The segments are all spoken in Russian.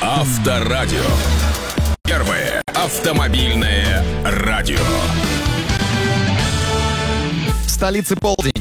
Авторадио. Первое автомобильное радио. В столице полдень.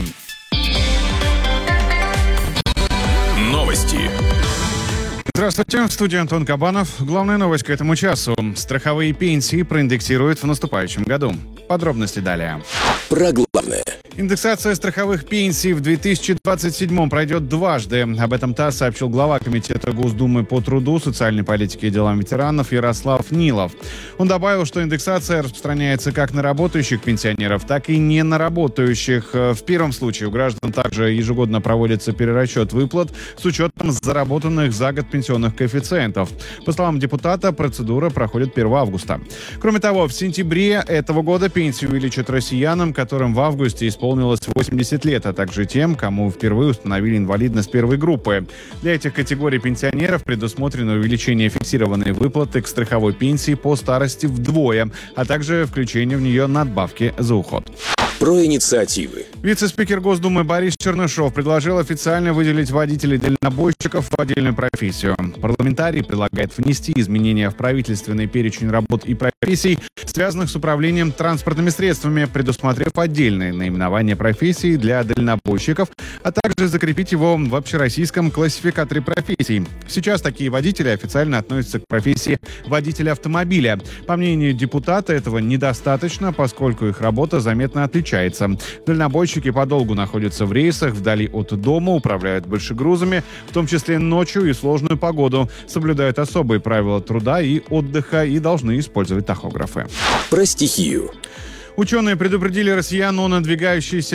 Новости. Здравствуйте, в студии Антон Кабанов. Главная новость к этому часу. Страховые пенсии проиндексируют в наступающем году. Подробности далее. Про главное. Индексация страховых пенсий в 2027 пройдет дважды. Об этом ТАСС сообщил глава Комитета Госдумы по труду, социальной политике и делам ветеранов Ярослав Нилов. Он добавил, что индексация распространяется как на работающих пенсионеров, так и не на работающих. В первом случае у граждан также ежегодно проводится перерасчет выплат с учетом заработанных за год пенсионных коэффициентов. По словам депутата, процедура проходит 1 августа. Кроме того, в сентябре этого года пенсии увеличат россиянам, которым в августе исполнилось 80 лет, а также тем, кому впервые установили инвалидность первой группы. Для этих категорий пенсионеров предусмотрено увеличение фиксированной выплаты к страховой пенсии по старости вдвое, а также включение в нее надбавки за уход. Про инициативы. Вице-спикер Госдумы Борис Чернышов предложил официально выделить водителей-дальнобойщиков в отдельную профессию. Парламентарий предлагает внести изменения в правительственный перечень работ и профессий, связанных с управлением транспортными средствами, предусмотрев отдельное наименование профессий для дальнобойщиков, а также закрепить его в общероссийском классификаторе профессий. Сейчас такие водители официально относятся к профессии водителя автомобиля. По мнению депутата, этого недостаточно, поскольку их работа заметно отличается. Дальнобойщики подолгу находятся в рейсах, вдали от дома, управляют большегрузами, в том числе ночью и сложную погоду, соблюдают особые правила труда и отдыха и должны использовать тахографы. Про стихию. Ученые предупредили россиян о надвигающейся